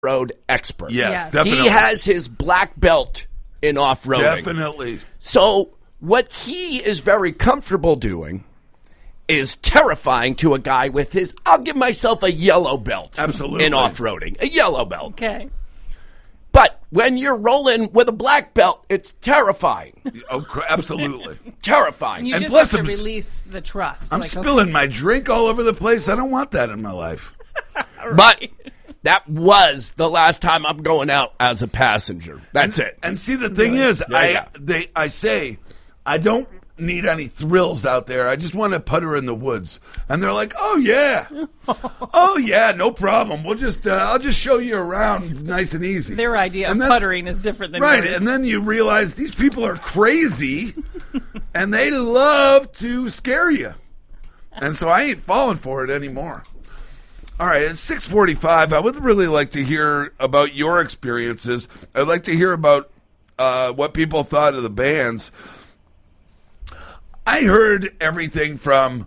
road expert. Yes, definitely. He has his black belt in off-roading. Definitely. So what he is very comfortable doing is terrifying to a guy with his, I'll give myself a yellow belt. Absolutely. In off-roading. A yellow belt. Okay. But when you're rolling with a black belt, it's terrifying. Oh, absolutely. Terrifying. You And just plus have to I'm- release the trust. I'm Like, spilling my drink all over the place. I don't want that in my life. But that was the last time I'm going out as a passenger. That's it. And see, the thing is, I say, I don't need any thrills out there. I just want to putter in the woods. And they're like, oh, yeah. Oh, yeah, no problem. We'll just, I'll just show you around nice and easy. Their idea And of that's- puttering is different than Right, yours. and then you realize these people are crazy, and they love to scare you. And so I ain't falling for it anymore. All right, it's 6:45. I would really like to hear about your experiences. I'd like to hear about what people thought of the bands. I heard everything from,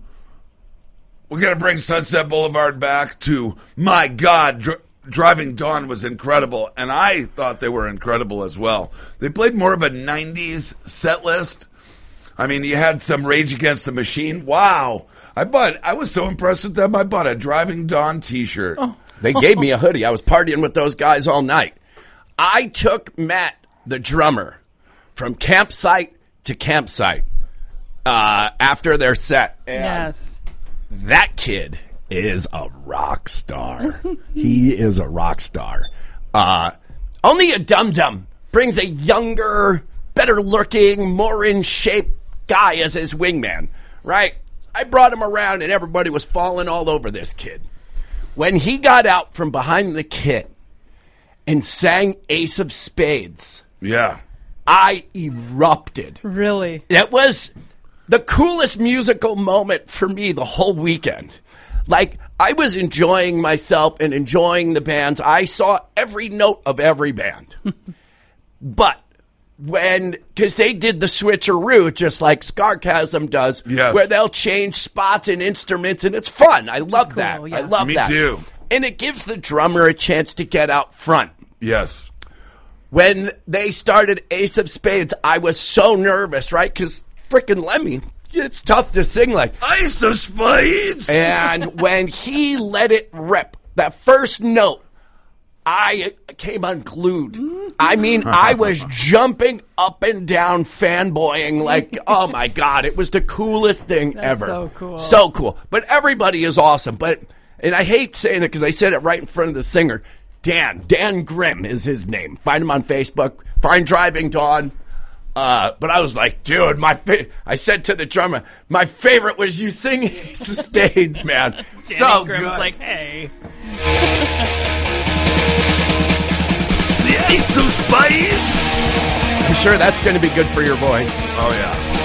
we're going to bring Sunset Boulevard back, to, my God, Driving Dawn was incredible, and I thought they were incredible as well. They played more of a 90s set list. I mean, you had some Rage Against the Machine. Wow. I was so impressed with them, I bought a Driving Dawn t-shirt. Oh. They gave me a hoodie. I was partying with those guys all night. I took Matt, the drummer, from campsite to campsite after their set. And yes. that kid is a rock star. He is a rock star. Only a dum-dum brings a younger, better-looking, more in-shape guy as his wingman, right? I brought him around, and everybody was falling all over this kid. When he got out from behind the kit and sang Ace of Spades, Yeah. I erupted. Really? It was the coolest musical moment for me the whole weekend. Like, I was enjoying myself and enjoying the bands. I saw every note of every band. But because they did the switcheroo, just like Scarcasm does, Yes. where they'll change spots and instruments, and it's fun. I love cool, that. yeah. I love Me that. too. And it gives the drummer a chance to get out front. Yes. When they started Ace of Spades, I was so nervous, right? Because frickin' Lemmy, it's tough to sing like. Ace of Spades! And when he let it rip, that first note, I came unglued. I mean, I was jumping up and down, fanboying like, oh my God, it was the coolest thing That's ever. so cool. So cool. But everybody is awesome. And I hate saying it because I said it right in front of the singer. Dan Grimm is his name. Find him on Facebook. Find Driving Dawn. But I was like, dude, I said to the drummer, my favorite was you singing Ace of Spades, man. So Grimm's good. like, hey. The Ace of Spades! I'm sure that's going to be good for your voice. Oh, yeah.